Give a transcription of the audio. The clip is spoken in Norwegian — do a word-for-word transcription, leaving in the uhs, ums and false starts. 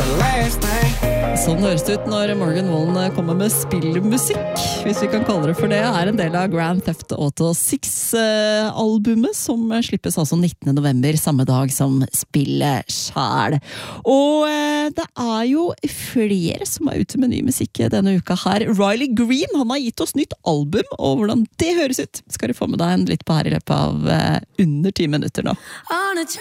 last thing. Sånn høres det ut når Morgan Wallen kommer med spillmusikk, hvis vi kan kalle det for det, er en del av Grand Theft Auto seks-albumet, som slippes altså nittende november, samme dag som spillet selv. Og eh, det er jo flere som er ute med ny musikk denne uka her. Riley Green, han har gitt oss nytt album, og hvordan det høres ut, skal du få med deg en litt på her i løpet av eh, under ti minutter nå.